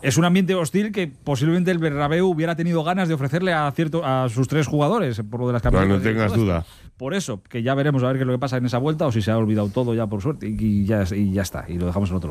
es un ambiente hostil que posiblemente el Bernabéu hubiera tenido ganas de ofrecerle a sus 3 jugadores por lo de las camisetas. No tengas duda. Por eso, que ya veremos a ver qué es lo que pasa en esa vuelta o si se ha olvidado todo ya por suerte y ya está, y lo dejamos en otro lado.